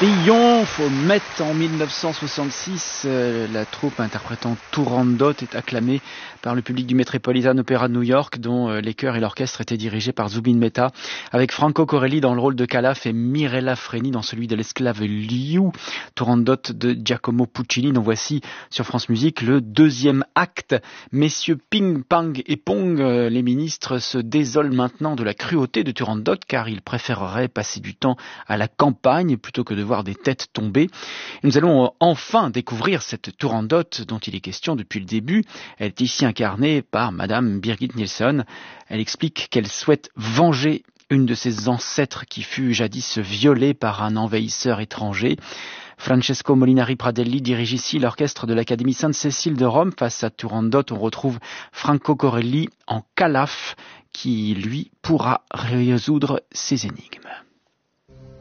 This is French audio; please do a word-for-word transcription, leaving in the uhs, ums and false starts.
Triomphe au Met en mille neuf cent soixante-six. Euh, la troupe interprétant Turandot est acclamée par le public du Metropolitan Opera de New York, dont euh, les chœurs et l'orchestre étaient dirigés par Zubin Mehta, avec Franco Corelli dans le rôle de Calaf et Mirella Freni dans celui de l'esclave Liu. Turandot de Giacomo Puccini, dont voici sur France Musique le deuxième acte. Messieurs Ping, Pang et Pong, euh, les ministres se désolent maintenant de la cruauté de Turandot, car ils préféreraient passer du temps à la campagne plutôt que de voir des têtes tomber. Nous allons enfin découvrir cette Turandot dont il est question depuis le début. Elle est ici incarnée par Madame Birgit Nilsson. Elle explique qu'elle souhaite venger une de ses ancêtres qui fut jadis violée par un envahisseur étranger. Francesco Molinari Pradelli dirige ici l'orchestre de l'Académie Sainte-Cécile de Rome. Face à Turandot, on retrouve Franco Corelli en Calaf qui, lui, pourra résoudre ses énigmes.